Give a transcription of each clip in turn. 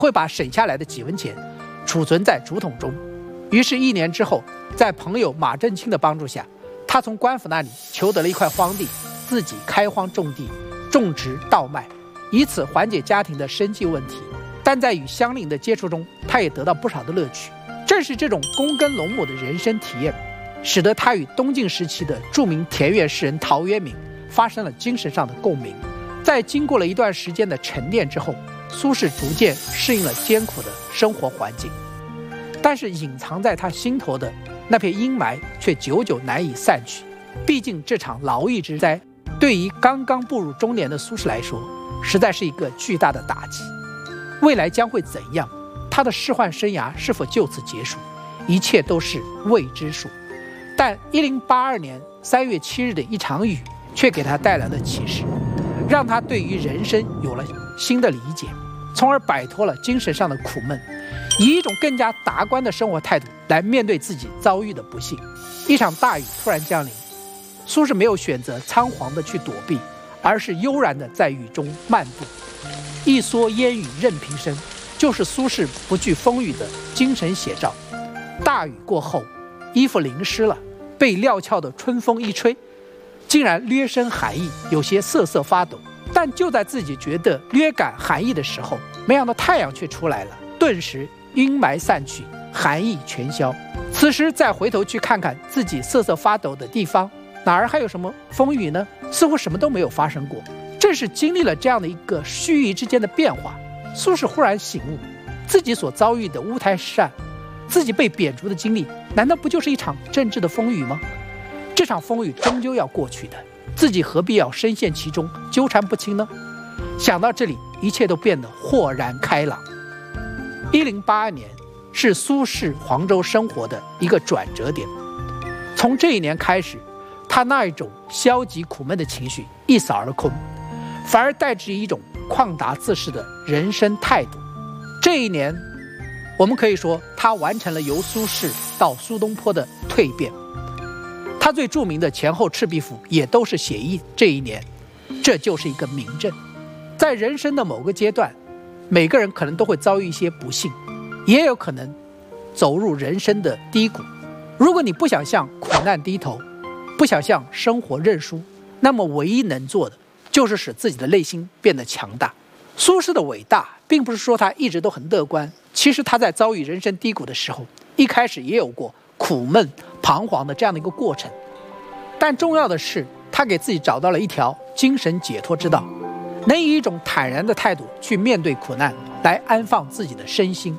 会把省下来的几文钱储存在竹筒中。于是1年之后，在朋友马正清的帮助下，他从官府那里求得了一块荒地，自己开荒种地，种植稻麦，以此缓解家庭的生计问题。但在与乡邻的接触中，他也得到不少的乐趣。正是这种躬耕陇亩的人生体验，使得他与东晋时期的著名田园诗人陶渊明发生了精神上的共鸣。在经过了一段时间的沉淀之后，苏轼逐渐适应了艰苦的生活环境，但是隐藏在他心头的那片阴霾却久久难以散去。毕竟这场劳役之灾对于刚刚步入中年的苏轼来说，实在是一个巨大的打击。未来将会怎样？他的仕宦生涯是否就此结束？一切都是未知数。但1082年3月7日的一场雨，却给他带来了启示，让他对于人生有了新的理解，从而摆脱了精神上的苦闷，以一种更加达观的生活态度来面对自己遭遇的不幸。一场大雨突然降临，苏轼没有选择仓皇的去躲避，而是悠然的在雨中漫步。一蓑烟雨任平生，就是苏轼不惧风雨的精神写照。大雨过后，衣服淋湿了，被料峭的春风一吹，竟然略生寒意，有些瑟瑟发抖。但就在自己觉得略感寒意的时候，没想到太阳却出来了，顿时阴霾散去，寒意全消。此时再回头去看看自己瑟瑟发抖的地方，哪儿还有什么风雨呢？似乎什么都没有发生过。正是经历了这样的一个须臾之间的变化，苏轼忽然醒悟，自己所遭遇的乌台诗案，自己被贬逐的经历，难道不就是一场政治的风雨吗？这场风雨终究要过去的，自己何必要深陷其中，纠缠不清呢？想到这里，一切都变得豁然开朗。1082年是苏轼黄州生活的一个转折点。从这一年开始，他那一种消极苦闷的情绪一扫而空，反而带着一种旷达自适的人生态度。这一年，我们可以说他完成了由苏轼到苏东坡的蜕变。他最著名的前后赤壁赋也都是写意这一年，这就是一个明证。在人生的某个阶段，每个人可能都会遭遇一些不幸，也有可能走入人生的低谷。如果你不想向苦难低头，不想向生活认输，那么唯一能做的就是使自己的内心变得强大。苏轼的伟大并不是说他一直都很乐观，其实他在遭遇人生低谷的时候，一开始也有过苦闷彷徨的这样的一个过程。但重要的是，他给自己找到了一条精神解脱之道，能以一种坦然的态度去面对苦难，来安放自己的身心。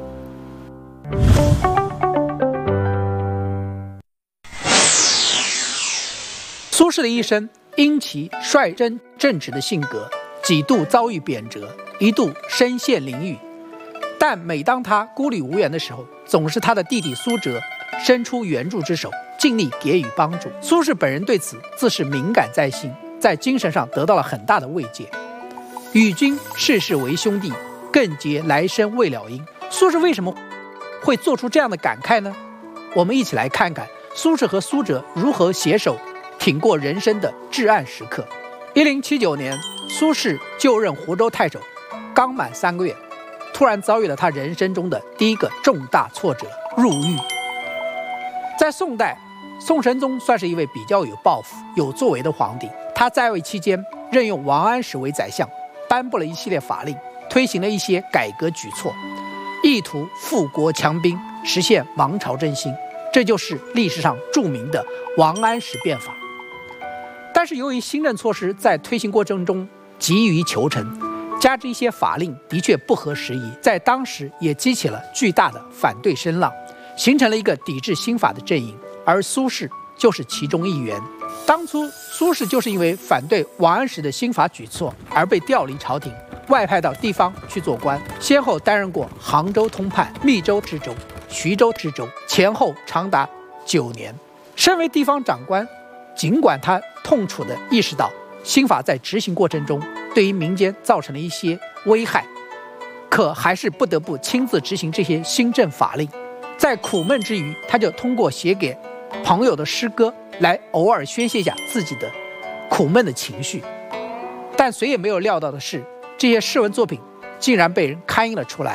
苏轼的一生因其率真正直的性格，几度遭遇贬谪，一度身陷囹圄。但每当他孤立无援的时候，总是他的弟弟苏辙伸出援助之手，尽力给予帮助。苏轼本人对此自是敏感在心，在精神上得到了很大的慰藉。与君世世为兄弟，更结来生未了因。苏轼为什么会做出这样的感慨呢？我们一起来看看苏轼和苏辙如何携手挺过人生的至暗时刻。1079年，苏轼就任湖州太守，刚满3个月，突然遭遇了他人生中的第一个重大挫折——入狱。在宋代，宋神宗算是一位比较有抱负、有作为的皇帝。他在位期间，任用王安石为宰相，颁布了一系列法令，推行了一些改革举措，意图富国强兵，实现王朝振兴。这就是历史上著名的王安石变法。但是由于新政措施在推行过程中急于求成，加之一些法令的确不合时宜，在当时也激起了巨大的反对声浪，形成了一个抵制新法的阵营，而苏轼就是其中一员。当初苏轼就是因为反对王安石的新法举措而被调离朝廷，外派到地方去做官，先后担任过杭州通判、密州知州、徐州知州，前后长达9年。身为地方长官，尽管他痛楚地意识到新法在执行过程中对于民间造成了一些危害，可还是不得不亲自执行这些新政法令。在苦闷之余，他就通过写给朋友的诗歌来偶尔宣泄一下自己的苦闷的情绪。但谁也没有料到的是，这些诗文作品竟然被人刊印了出来，